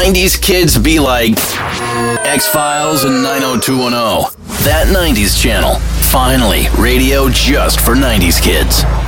90s kids be like X-Files and 90210. That 90s channel. Finally, radio just for 90s kids.